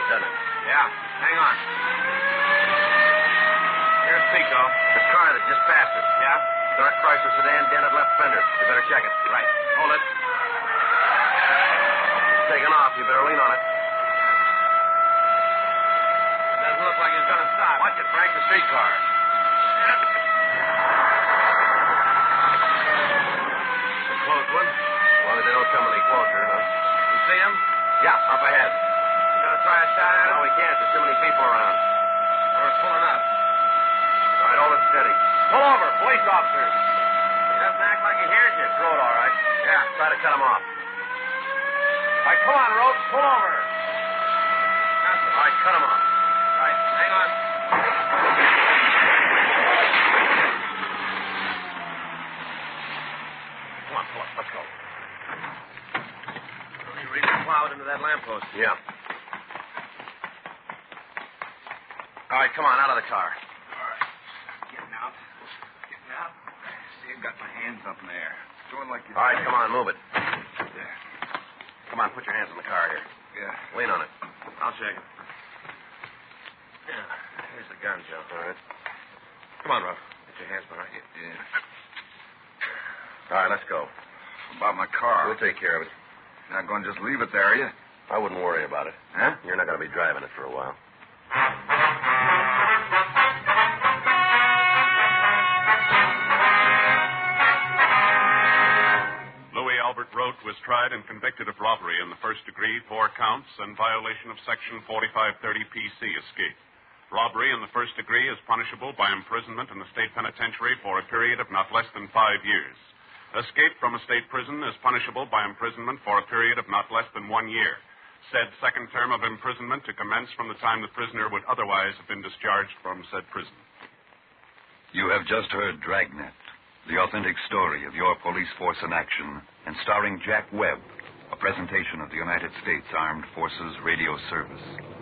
doesn't it? Yeah. Hang on. Here's Pico. The car that just passed us. Yeah? Dark Chrysler sedan, dented left fender. You better check it. Right. Hold it. It's taking off. You better lean on it. Doesn't look like he's going to stop. Watch it, Frank. The streetcar. A close one. As long as they don't come any closer, huh? You see him? Yeah, up ahead. You going to try a shot at him? No, we can't. There's too many people around. We're pulling up. All right, hold it steady. Pull over, police officers. He doesn't act like he hears you. Throw it all right. Yeah. Try to cut him off. All right, come on, Rhodes. Pull over. That's it. All right, cut him off. Right. Hang on. Come on, pull up. Let's go. He really plowed into that lamppost. Yeah. All right, come on, out of the car. All right. Getting out. Getting out. See, I've got my hands up in the air. Doing like you All right, come on, move it. There. Come on, put your hands in the car here. Yeah. Lean on it. I'll shake it. Yeah. Here's the gun, Joe. All right. Come on, Ruff. Get your hands behind you. Yeah. All right, let's go. About my car. We'll take care of it. You're not going to just leave it there, are you? I wouldn't worry about it. Huh? You're not going to be driving it for a while. Louis Albert Rote was tried and convicted of robbery in the first degree, 4 counts, and violation of Section 4530 PC, escape. Robbery in the first degree is punishable by imprisonment in the state penitentiary for a period of not less than 5 years. Escape from a state prison is punishable by imprisonment for a period of not less than 1 year. Said second term of imprisonment to commence from the time the prisoner would otherwise have been discharged from said prison. You have just heard Dragnet, the authentic story of your police force in action, and starring Jack Webb, a presentation of the United States Armed Forces Radio Service.